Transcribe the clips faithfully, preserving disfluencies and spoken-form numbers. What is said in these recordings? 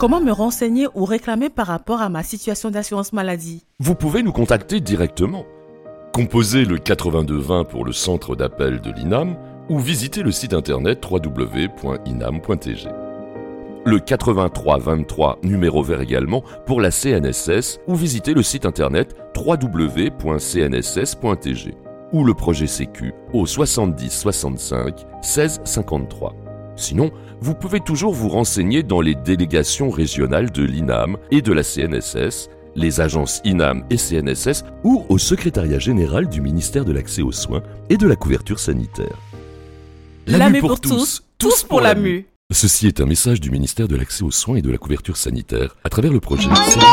Comment me renseigner ou réclamer par rapport à ma situation d'assurance maladie? Vous pouvez nous contacter directement. Composez le quatre-vingt-deux vingt pour le centre d'appel de l'I N A M ou visitez le site internet w w w point inam point t g. Le quatre-vingt-trois vingt-trois numéro vert également pour la C N S S ou visitez le site internet w w w point c n s s point t g ou le projet Sécu au soixante-dix soixante-cinq seize cinquante-trois. Sinon, vous pouvez toujours vous renseigner dans les délégations régionales de l'I N A M et de la C N S S, les agences I N A M et C N S S ou au secrétariat général du ministère de l'Accès aux soins et de la couverture sanitaire. La M U pour tous, tous pour la M U. Ceci est un message du ministère de l'Accès aux soins et de la couverture sanitaire à travers le projet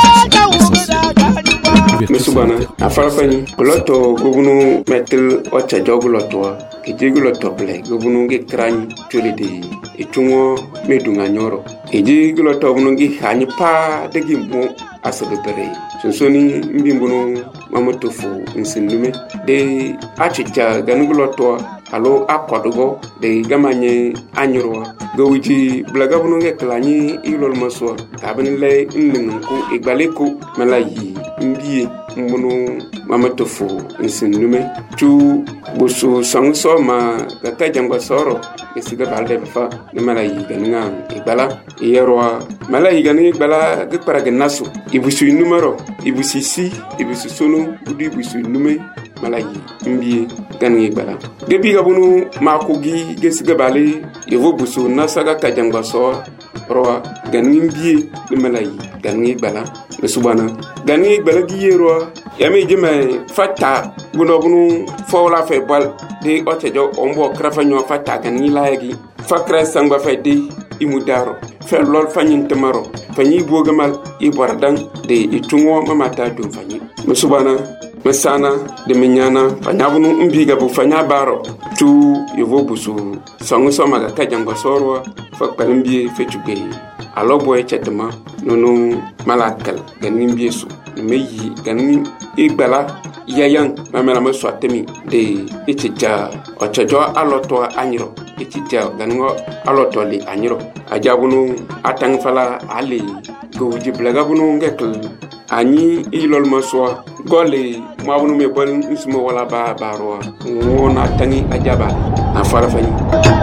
Mesubana, afalafani, loto gobunu metel ocha joguloto, ejiguloto ble, gobunu ge krani tulidi, itungo medunga nyoro. Ejiguloto bunu gi hanyi pa degi mo asabere. Sonsoni mbimbuno mamotofu nsindume de achicha ganuguloto alo akwadugo de gamanye anyoro gowiji blagabunu ge klani ilol maswa kabani le nningu igbaleko malayi mbie mbunu mamatofu nsindume tu busu sangso ma gata jangwa soro esiga balde fa ne malayi ganinga igbala yerwa malayi ganinga igbala ge paraga naso ibusu numero ibusi si ibusu sonu udi ibusu nume malayi mbie ganinga igbala gebi gabunu makugi gesiga bale yevo busu nasaga kajangwa soro roa ganinga mbie ne malayi ganinga igbala mesubana ganinga igbala giyerwa yami jeme fata buno bunu fawla fe bal de otejo ombo krafanyo fata ganinga layagi fakra sangba fe de imudaro fe lol fanyin temaro fanyi bogamal ibordan de itungo mamata dum fanyi mesubana mesana de menyana fanyabunu mbiga bu fanya baro tu yevo busu sangu soma ga kajangwa sorwa fakpalimbi fechuge alobo e chetma nono malakal ganin biesu meyi ganin igbala yayan mamela ma swatemi de itija ochajo aloto anyiro itija ganin aloto li anyiro ajabunu atang fala ali gowji blagabunu ngekl ani ilol maswa gole mabunu me bal nsmo wala ba barwa wona tangi ajaba afara fani